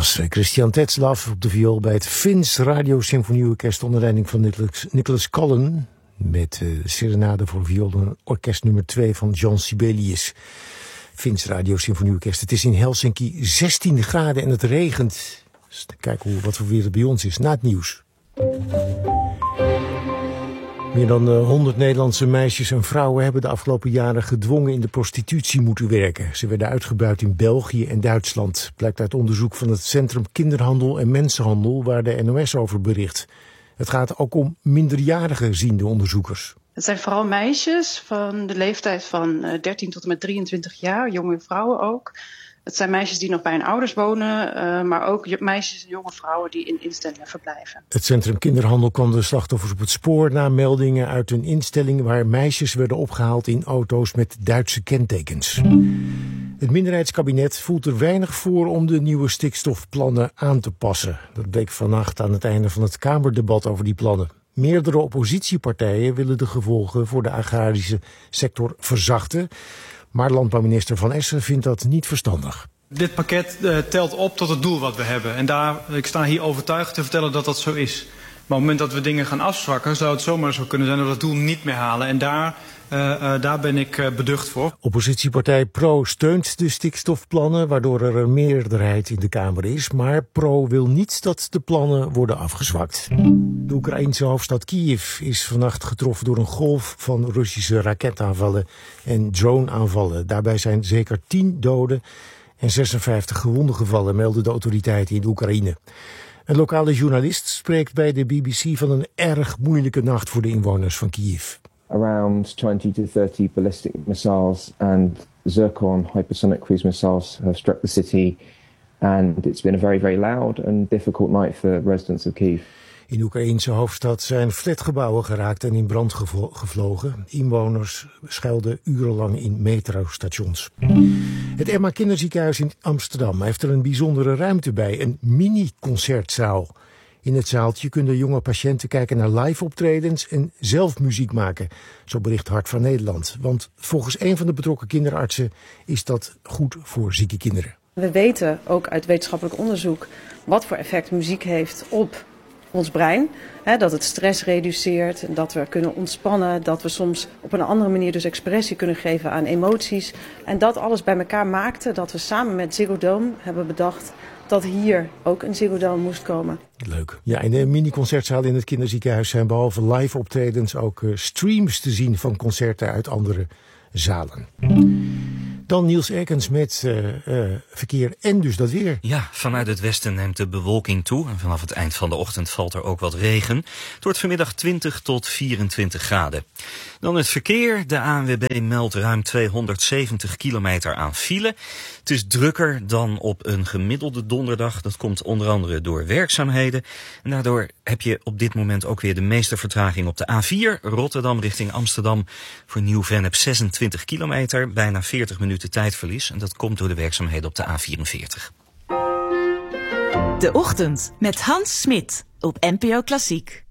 was Christian Tetzlaff op de viool bij het Fins Radiosymfonieorkest onder leiding van Nicholas Cullen met Serenade voor viool en orkest nummer 2 van Jean Sibelius. Fins Radiosymfonieorkest. Het is in Helsinki 16 graden en het regent. Dus kijken wat voor weer het bij ons is na het nieuws. Meer dan 100 Nederlandse meisjes en vrouwen hebben de afgelopen jaren gedwongen in de prostitutie moeten werken. Ze werden uitgebuit in België en Duitsland. Blijkt uit onderzoek van het Centrum Kinderhandel en Mensenhandel waar de NOS over bericht. Het gaat ook om minderjarigen, zien de onderzoekers. Het zijn vooral meisjes van de leeftijd van 13 tot en met 23 jaar, jonge vrouwen ook. Het zijn meisjes die nog bij hun ouders wonen, maar ook meisjes en jonge vrouwen die in instellingen verblijven. Het Centrum Kinderhandel kwam de slachtoffers op het spoor na meldingen uit een instelling waar meisjes werden opgehaald in auto's met Duitse kentekens. Het minderheidskabinet voelt er weinig voor om de nieuwe stikstofplannen aan te passen. Dat bleek vannacht aan het einde van het Kamerdebat over die plannen. Meerdere oppositiepartijen willen de gevolgen voor de agrarische sector verzachten. Maar landbouwminister Van Essen vindt dat niet verstandig. Dit pakket telt op tot het doel wat we hebben. En ik sta hier overtuigd te vertellen dat dat zo is. Maar op het moment dat we dingen gaan afzwakken, zou het zomaar zo kunnen zijn dat we dat doel niet meer halen. En daar ben ik beducht voor. Oppositiepartij Pro steunt de stikstofplannen, waardoor er een meerderheid in de Kamer is. Maar Pro wil niet dat de plannen worden afgezwakt. De Oekraïense hoofdstad Kiev is vannacht getroffen door een golf van Russische raketaanvallen en droneaanvallen. Daarbij zijn zeker 10 doden en 56 gewonden gevallen, melden de autoriteiten in de Oekraïne. Een lokale journalist spreekt bij de BBC van een erg moeilijke nacht voor de inwoners van Kiev. Around 20 to 30 ballistic missiles and Zircon hypersonic cruise missiles have struck the city. And it's been a very, very loud and difficult night for residents of Kiev. In de Oekraïense hoofdstad zijn flatgebouwen geraakt en in brand gevlogen. Inwoners schuilden urenlang in metrostations. Het Emma Kinderziekenhuis in Amsterdam heeft er een bijzondere ruimte bij, een mini-concertzaal. In het zaaltje kunnen jonge patiënten kijken naar live optredens en zelf muziek maken. Zo bericht Hart van Nederland. Want volgens een van de betrokken kinderartsen is dat goed voor zieke kinderen. We weten ook uit wetenschappelijk onderzoek wat voor effect muziek heeft op ons brein. Dat het stress reduceert, dat we kunnen ontspannen, dat we soms op een andere manier dus expressie kunnen geven aan emoties. En dat alles bij elkaar maakte dat we samen met Ziggo Dome hebben bedacht dat hier ook een Ziggo Dome moest komen. Leuk. Ja, in de mini-concertzaal in het kinderziekenhuis zijn behalve live optredens ook streams te zien van concerten uit andere zalen. Dan Niels Erkens met verkeer en dus dat weer. Ja, vanuit het westen neemt de bewolking toe. En vanaf het eind van de ochtend valt er ook wat regen. Het wordt vanmiddag 20 tot 24 graden. Dan het verkeer. De ANWB meldt ruim 270 kilometer aan file. Het is drukker dan op een gemiddelde donderdag. Dat komt onder andere door werkzaamheden. En daardoor heb je op dit moment ook weer de meeste vertraging op de A4. Rotterdam richting Amsterdam. Voor Nieuw-Vennep 26 kilometer. Bijna 40 minuten tijdverlies. En dat komt door de werkzaamheden op de A44. De Ochtend met Hans Smit op NPO Klassiek.